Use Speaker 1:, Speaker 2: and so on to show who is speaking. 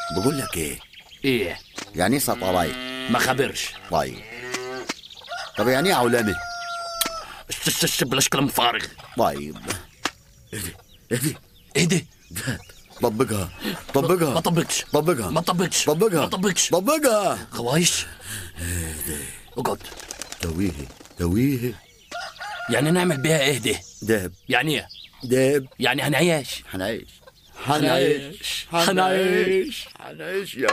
Speaker 1: بقول لك ايه؟
Speaker 2: ايه؟
Speaker 1: يعني ايه سطلايت؟
Speaker 2: ما خبرش.
Speaker 1: طيب طب يعني ايه عولمه؟
Speaker 2: بلاش كلام فارغ.
Speaker 1: طيب اهدي
Speaker 2: اهدي.
Speaker 1: طبقها
Speaker 2: ما طبقش.
Speaker 1: طبقها
Speaker 2: ما طبقش.
Speaker 1: طبقها
Speaker 2: ما طبقش.
Speaker 1: طبقها.
Speaker 2: خوايش. اقعد.
Speaker 1: تويه
Speaker 2: يعني نعمل بيها اهدي؟
Speaker 1: دهب
Speaker 2: يعني ايه؟
Speaker 1: دهب
Speaker 2: يعني هنعيش.
Speaker 1: حنعيش
Speaker 2: حنعيش
Speaker 1: يا